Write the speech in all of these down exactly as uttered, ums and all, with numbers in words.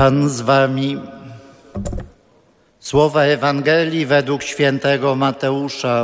Pan z wami. Słowa Ewangelii według świętego Mateusza.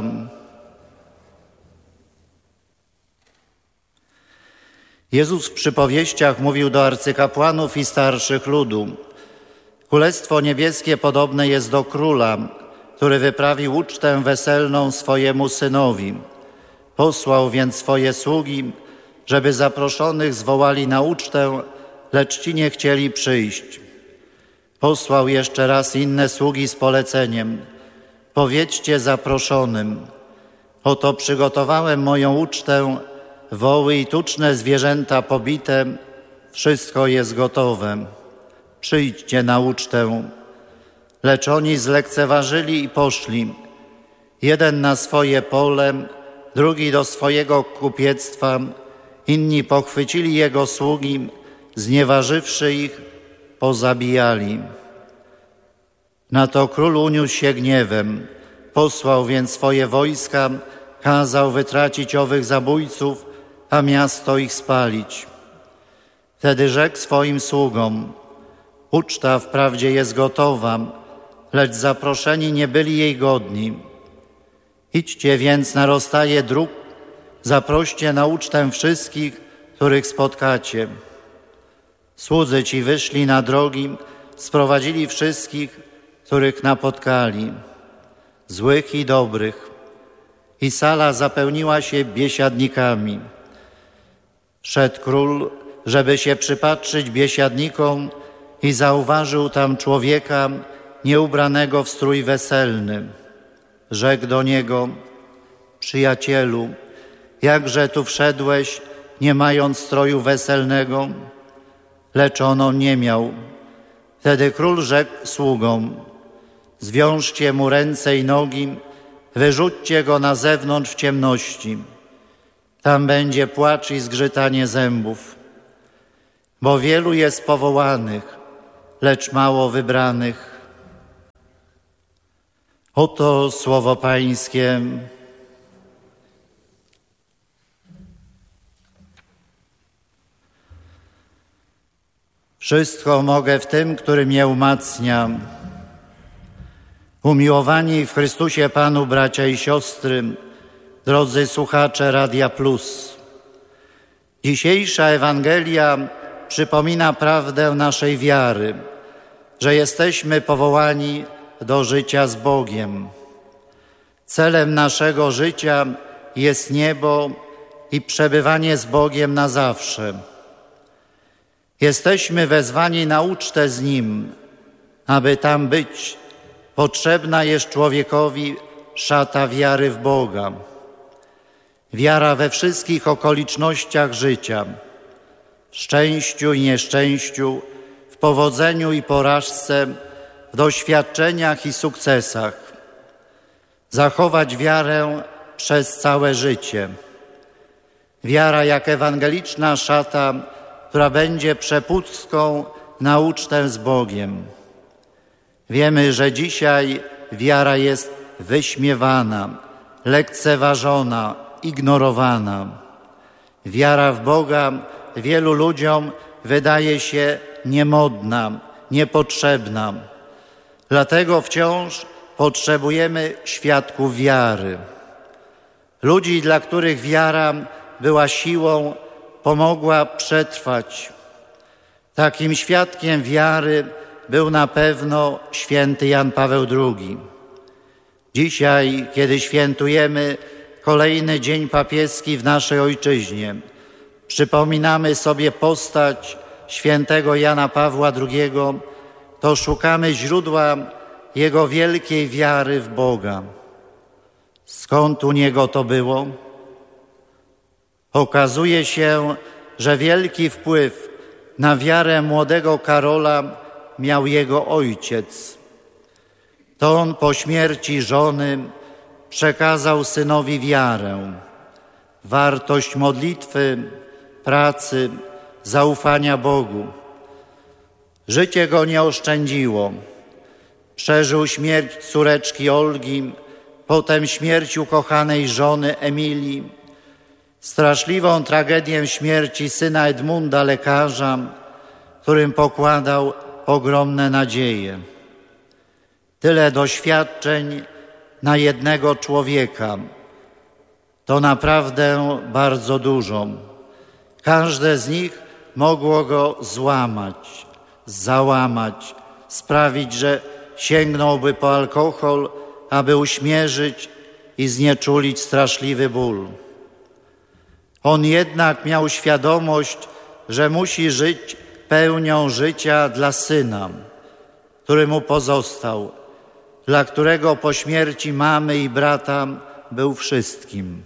Jezus w przypowieściach mówił do arcykapłanów i starszych ludu: Królestwo niebieskie podobne jest do króla, który wyprawił ucztę weselną swojemu synowi. Posłał więc swoje sługi, żeby zaproszonych zwołali na ucztę, lecz ci nie chcieli przyjść. Posłał jeszcze raz inne sługi z poleceniem: Powiedzcie zaproszonym: oto przygotowałem moją ucztę, woły i tuczne zwierzęta pobite, wszystko jest gotowe. Przyjdźcie na ucztę. Lecz oni zlekceważyli i poszli, jeden na swoje pole, drugi do swojego kupiectwa, inni pochwycili jego sługi, znieważywszy ich, pozabijali. Na to król uniósł się gniewem, posłał więc swoje wojska, kazał wytracić owych zabójców, a miasto ich spalić. Wtedy rzekł swoim sługom: Uczta wprawdzie jest gotowa, lecz zaproszeni nie byli jej godni. Idźcie więc na rozstaje dróg, zaproście na ucztę wszystkich, których spotkacie. Słudzy ci wyszli na drogi, sprowadzili wszystkich, których napotkali, złych i dobrych, i sala zapełniła się biesiadnikami. Szedł król, żeby się przypatrzyć biesiadnikom, i zauważył tam człowieka nieubranego w strój weselny. Rzekł do niego: Przyjacielu, jakże tu wszedłeś, nie mając stroju weselnego? Lecz on on nie miał. Wtedy król rzekł sługom: Zwiążcie mu ręce i nogi, wyrzućcie go na zewnątrz w ciemności. Tam będzie płacz i zgrzytanie zębów. Bo wielu jest powołanych, lecz mało wybranych. Oto słowo Pańskie. Wszystko mogę w tym, który mnie umacnia. Umiłowani w Chrystusie Panu bracia i siostry, drodzy słuchacze Radia Plus. Dzisiejsza Ewangelia przypomina prawdę naszej wiary, że jesteśmy powołani do życia z Bogiem. Celem naszego życia jest niebo i przebywanie z Bogiem na zawsze. Jesteśmy wezwani na ucztę z Nim. Aby tam być, potrzebna jest człowiekowi szata wiary w Boga. Wiara we wszystkich okolicznościach życia, w szczęściu i nieszczęściu, w powodzeniu i porażce, w doświadczeniach i sukcesach. Zachować wiarę przez całe życie. Wiara jak ewangeliczna szata, która będzie przepustką na ucztę z Bogiem. Wiemy, że dzisiaj wiara jest wyśmiewana, lekceważona, ignorowana. Wiara w Boga wielu ludziom wydaje się niemodna, niepotrzebna. Dlatego wciąż potrzebujemy świadków wiary. Ludzi, dla których wiara była siłą, pomogła przetrwać. Takim świadkiem wiary był na pewno święty Jan Paweł drugi. Dzisiaj, kiedy świętujemy kolejny dzień papieski w naszej ojczyźnie, przypominamy sobie postać świętego Jana Pawła drugiego, to szukamy źródła jego wielkiej wiary w Boga. Skąd u niego to było? Okazuje się, że wielki wpływ na wiarę młodego Karola miał jego ojciec. To on po śmierci żony przekazał synowi wiarę, wartość modlitwy, pracy, zaufania Bogu. Życie go nie oszczędziło. Przeżył śmierć córeczki Olgi, potem śmierć ukochanej żony Emilii, straszliwą tragedię śmierci syna Edmunda, lekarza, którym pokładał ogromne nadzieje. Tyle doświadczeń na jednego człowieka. To naprawdę bardzo dużo. Każde z nich mogło go złamać, załamać, sprawić, że sięgnąłby po alkohol, aby uśmierzyć i znieczulić straszliwy ból. On jednak miał świadomość, że musi żyć pełnią życia dla Syna, który mu pozostał, dla którego po śmierci mamy i brata był wszystkim.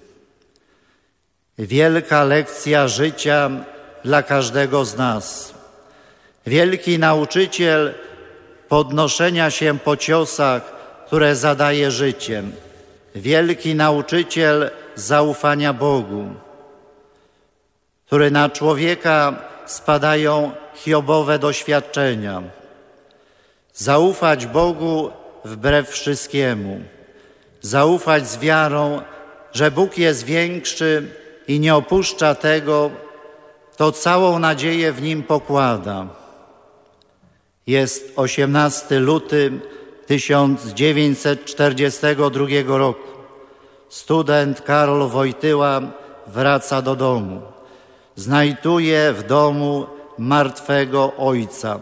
Wielka lekcja życia dla każdego z nas. Wielki nauczyciel podnoszenia się po ciosach, które zadaje życiem. Wielki nauczyciel zaufania Bogu, który na człowieka spadają hiobowe doświadczenia. Zaufać Bogu wbrew wszystkiemu. Zaufać z wiarą, że Bóg jest większy i nie opuszcza tego, kto całą nadzieję w Nim pokłada. Jest osiemnastego lutego tysiąc dziewięćset czterdziestego drugiego roku. Student Karol Wojtyła wraca do domu. Znajduje w domu martwego ojca.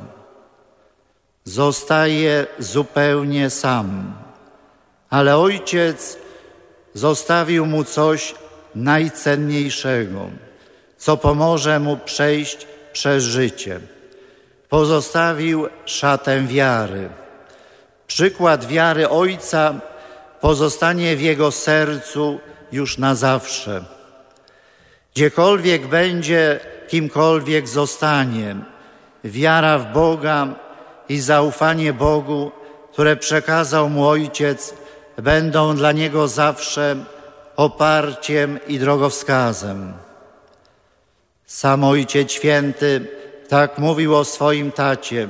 Zostaje zupełnie sam, ale ojciec zostawił mu coś najcenniejszego, co pomoże mu przejść przez życie. Pozostawił szatę wiary. Przykład wiary ojca pozostanie w jego sercu już na zawsze. Gdziekolwiek będzie, kimkolwiek zostanie, wiara w Boga i zaufanie Bogu, które przekazał mu Ojciec, będą dla niego zawsze oparciem i drogowskazem. Sam Ojciec Święty tak mówił o swoim tacie.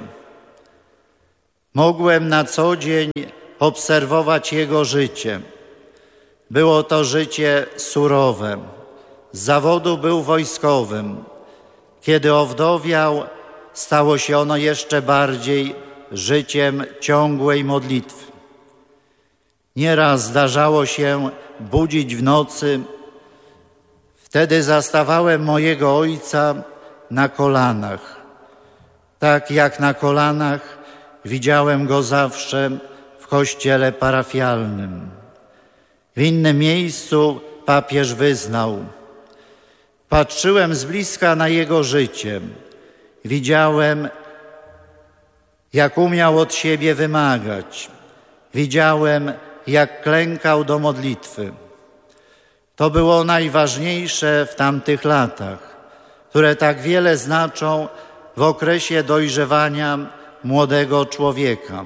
Mogłem na co dzień obserwować jego życie. Było to życie surowe. Z zawodu był wojskowym. Kiedy owdowiał, stało się ono jeszcze bardziej życiem ciągłej modlitwy. Nieraz zdarzało się budzić w nocy. Wtedy zastawałem mojego ojca na kolanach. Tak jak na kolanach widziałem go zawsze w kościele parafialnym. W innym miejscu papież wyznał: patrzyłem z bliska na jego życie. Widziałem, jak umiał od siebie wymagać. Widziałem, jak klękał do modlitwy. To było najważniejsze w tamtych latach, które tak wiele znaczą w okresie dojrzewania młodego człowieka.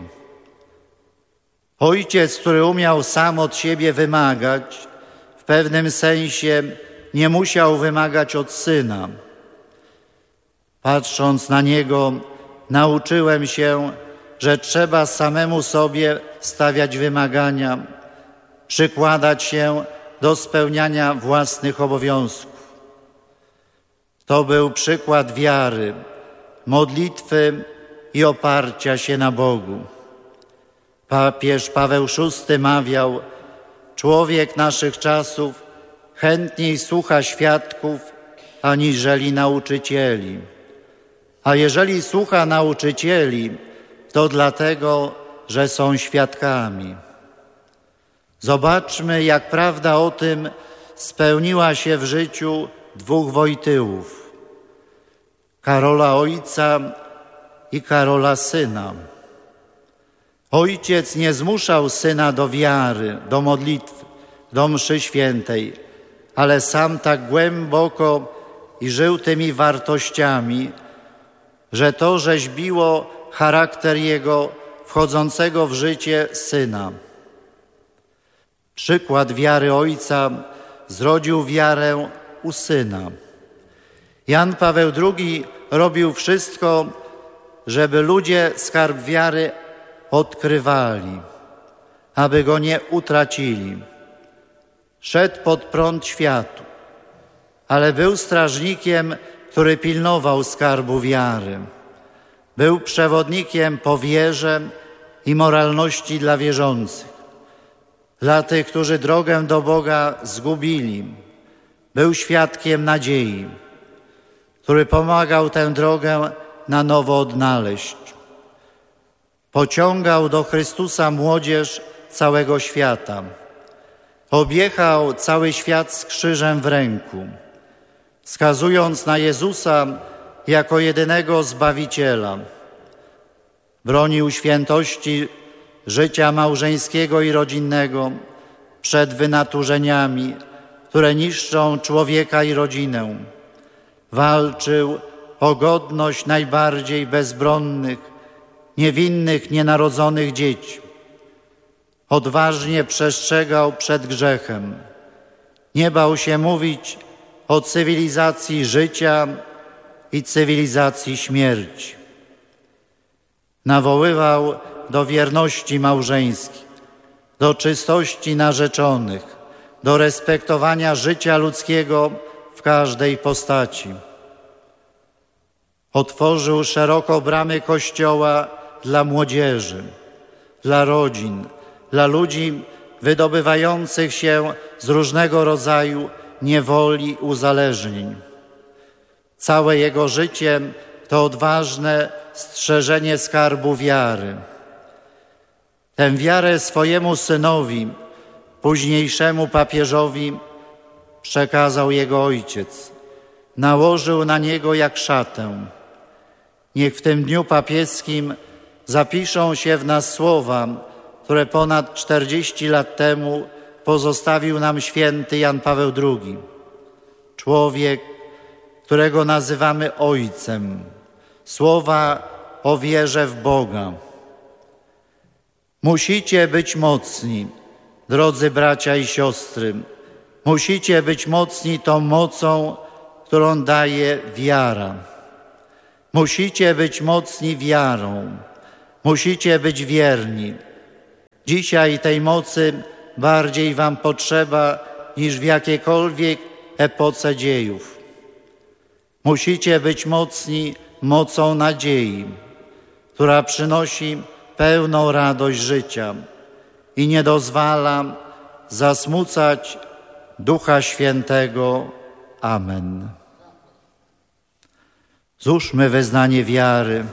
Ojciec, który umiał sam od siebie wymagać, w pewnym sensie nie musiał wymagać od syna. Patrząc na niego, nauczyłem się, że trzeba samemu sobie stawiać wymagania, przykładać się do spełniania własnych obowiązków. To był przykład wiary, modlitwy i oparcia się na Bogu. Papież Paweł szósty mawiał: człowiek naszych czasów chętniej słucha świadków aniżeli nauczycieli. A jeżeli słucha nauczycieli, to dlatego, że są świadkami. Zobaczmy, jak prawda o tym spełniła się w życiu dwóch Wojtyłów: Karola ojca i Karola syna. Ojciec nie zmuszał syna do wiary, do modlitwy, do mszy świętej, ale sam tak głęboko i żył tymi wartościami, że to rzeźbiło charakter jego wchodzącego w życie syna. Przykład wiary ojca zrodził wiarę u syna. Jan Paweł drugi robił wszystko, żeby ludzie skarb wiary odkrywali, aby go nie utracili. Szedł pod prąd światu, ale był strażnikiem, który pilnował skarbu wiary. Był przewodnikiem po wierze i moralności dla wierzących, dla tych, którzy drogę do Boga zgubili. Był świadkiem nadziei, który pomagał tę drogę na nowo odnaleźć. Pociągał do Chrystusa młodzież całego świata. Objechał cały świat z krzyżem w ręku, wskazując na Jezusa jako jedynego Zbawiciela. Bronił świętości życia małżeńskiego i rodzinnego przed wynaturzeniami, które niszczą człowieka i rodzinę. Walczył o godność najbardziej bezbronnych, niewinnych, nienarodzonych dzieci. Odważnie przestrzegał przed grzechem. Nie bał się mówić o cywilizacji życia i cywilizacji śmierci. Nawoływał do wierności małżeńskiej, do czystości narzeczonych, do respektowania życia ludzkiego w każdej postaci. Otworzył szeroko bramy Kościoła dla młodzieży, dla rodzin, dla ludzi wydobywających się z różnego rodzaju niewoli, uzależnień. Całe jego życie to odważne strzeżenie skarbu wiary. Tę wiarę swojemu synowi, późniejszemu papieżowi, przekazał jego ojciec. Nałożył na niego jak szatę. Niech w tym dniu papieskim zapiszą się w nas słowa, które ponad czterdzieści lat temu pozostawił nam święty Jan Paweł drugi. Człowiek, którego nazywamy Ojcem. Słowa o wierze w Boga. Musicie być mocni, drodzy bracia i siostry. Musicie być mocni tą mocą, którą daje wiara. Musicie być mocni wiarą. Musicie być wierni. Dzisiaj tej mocy bardziej wam potrzeba niż w jakiejkolwiek epoce dziejów. Musicie być mocni mocą nadziei, która przynosi pełną radość życia i nie dozwala zasmucać Ducha Świętego. Amen. Złóżmy wyznanie wiary.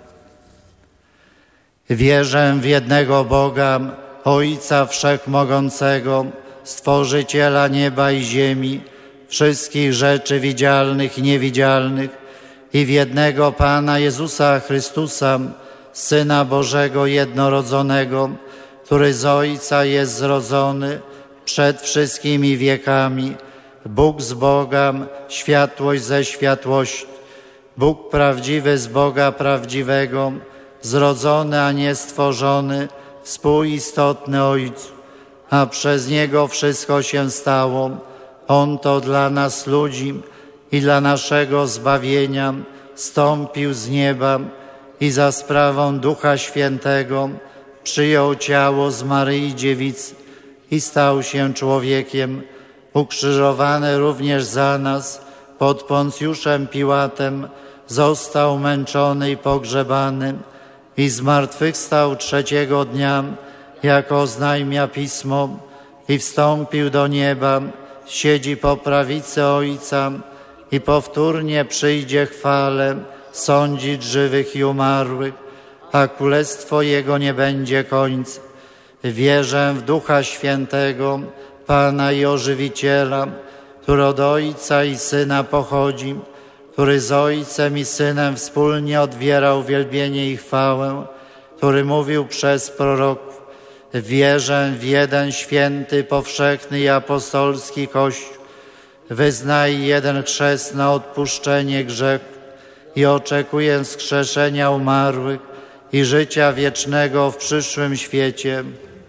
Wierzę w jednego Boga, Ojca Wszechmogącego, Stworzyciela nieba i ziemi, wszystkich rzeczy widzialnych i niewidzialnych, i w jednego Pana Jezusa Chrystusa, Syna Bożego jednorodzonego, który z Ojca jest zrodzony przed wszystkimi wiekami, Bóg z Boga, światłość ze światłości, Bóg prawdziwy z Boga prawdziwego, zrodzony, a nie stworzony, współistotny Ojcu, a przez Niego wszystko się stało. On to dla nas ludzi i dla naszego zbawienia zstąpił z nieba i za sprawą Ducha Świętego przyjął ciało z Maryi Dziewicy i stał się człowiekiem, ukrzyżowany również za nas pod Poncjuszem Piłatem, został męczony i pogrzebany i zmartwychwstał trzeciego dnia, jak oznajmia Pismo, i wstąpił do nieba, siedzi po prawicy Ojca i powtórnie przyjdzie chwale sądzić żywych i umarłych, a królestwo Jego nie będzie końca. Wierzę w Ducha Świętego, Pana i Ożywiciela, który od Ojca i Syna pochodzi, który z Ojcem i Synem wspólnie odbierał wielbienie i chwałę, który mówił przez proroków. Wierzę w jeden święty, powszechny i apostolski Kościół. Wyznaję jeden chrzest na odpuszczenie grzechów i oczekuję wskrzeszenia umarłych i życia wiecznego w przyszłym świecie.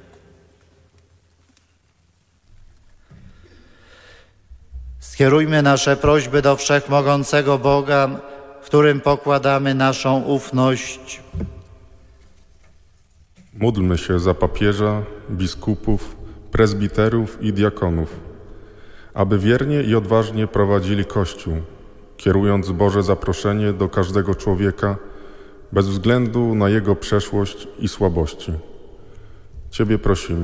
Skierujmy nasze prośby do Wszechmogącego Boga, w którym pokładamy naszą ufność. Módlmy się za papieża, biskupów, prezbiterów i diakonów, aby wiernie i odważnie prowadzili Kościół, kierując Boże zaproszenie do każdego człowieka bez względu na jego przeszłość i słabości. Ciebie prosimy.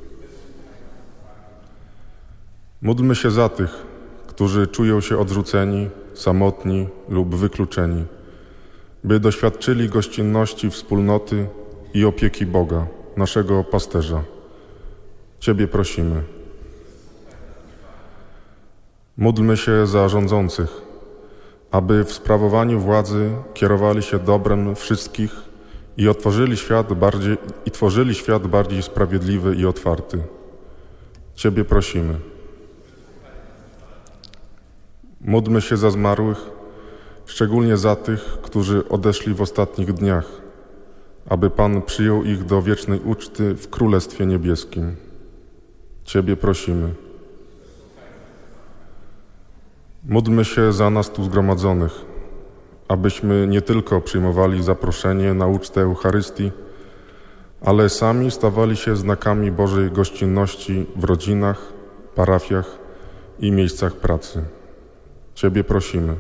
Módlmy się za tych, którzy czują się odrzuceni, samotni lub wykluczeni, by doświadczyli gościnności wspólnoty i opieki Boga, naszego pasterza. Ciebie prosimy. Módlmy się za rządzących, aby w sprawowaniu władzy kierowali się dobrem wszystkich i otworzyli świat bardziej, i tworzyli świat bardziej sprawiedliwy i otwarty. Ciebie prosimy. Módlmy się za zmarłych, szczególnie za tych, którzy odeszli w ostatnich dniach, aby Pan przyjął ich do wiecznej uczty w Królestwie Niebieskim. Ciebie prosimy. Módlmy się za nas tu zgromadzonych, abyśmy nie tylko przyjmowali zaproszenie na ucztę Eucharystii, ale sami stawali się znakami Bożej gościnności w rodzinach, parafiach i miejscach pracy. Ciebie prosimy.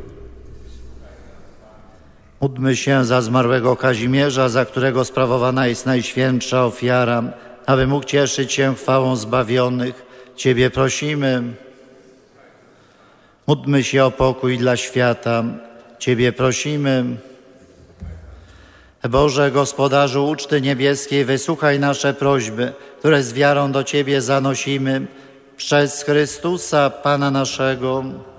Módlmy się za zmarłego Kazimierza, za którego sprawowana jest najświętsza ofiara, aby mógł cieszyć się chwałą zbawionych. Ciebie prosimy. Módlmy się o pokój dla świata. Ciebie prosimy. Boże, Gospodarzu uczty niebieskiej, wysłuchaj nasze prośby, które z wiarą do Ciebie zanosimy. Przez Chrystusa, Pana naszego.